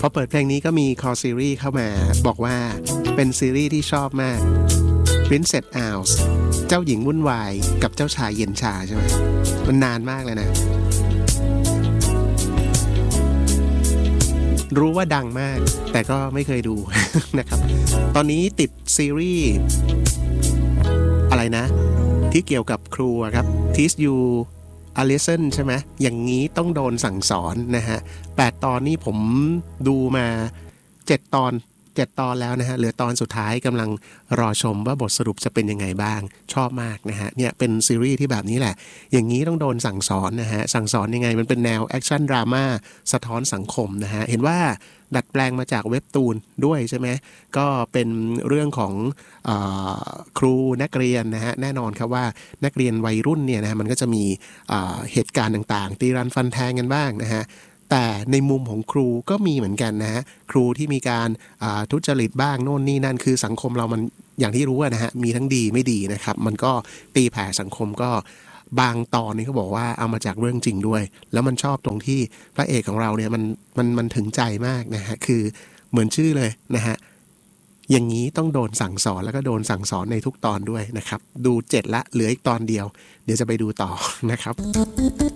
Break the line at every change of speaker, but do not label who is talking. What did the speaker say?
อเปิดเพลงนี้ก็มีคอซีรีส์เข้ามาบอกว่าเป็นซีรีส์ที่ชอบมาก Princess Owls เจ้าหญิงวุ่นวายกับเจ้าชายเย็นชาใช่ไหมมันนานมากเลยนะรู้ว่าดังมากแต่ก็ไม่เคยดู นะครับตอนนี้ติดซีรีส์อะไรนะที่เกี่ยวกับครูครับ Teach You a Lesson ใช่ไหมอย่างนี้ต้องโดนสั่งสอนนะฮะ8ตอนนี้ผมดูมา7 ตอนแล้วนะฮะเหลือตอนสุดท้ายกำลังรอชมว่าบทสรุปจะเป็นยังไงบ้างชอบมากนะฮะเนี่ยเป็นซีรีส์ที่แบบนี้แหละอย่างนี้ต้องโดนสั่งสอนนะฮะสั่งสอนยังไงมันเป็นแนวแอคชั่นดราม่าสะท้อนสังคมนะฮะเห็นว่าดัดแปลงมาจากเว็บตูนด้วยใช่ไหมก็เป็นเรื่องของครูนักเรียนนะฮะแน่นอนครับว่านักเรียนวัยรุ่นเนี่ยนะฮะมันก็จะมีเหตุการณ์ต่างๆตีรันฟันแทงกันบ้างนะฮะแต่ในมุมของครูก็มีเหมือนกันนะฮะครูที่มีการทุจริตบ้างโน่นนี่นั่นคือสังคมเรามันอย่างที่รู้นะฮะมีทั้งดีไม่ดีนะครับมันก็ตีแผ่สังคมก็บางตอนนี้เขาบอกว่าเอามาจากเรื่องจริงด้วยแล้วมันชอบตรงที่พระเอกของเราเนี่ยมันถึงใจมากนะฮะคือเหมือนชื่อเลยนะฮะอย่างนี้ต้องโดนสั่งสอนแล้วก็โดนสั่งสอนในทุกตอนด้วยนะครับดู7ละเหลืออีกตอนเดียวเดี๋ยวจะไปดูต่อนะครับ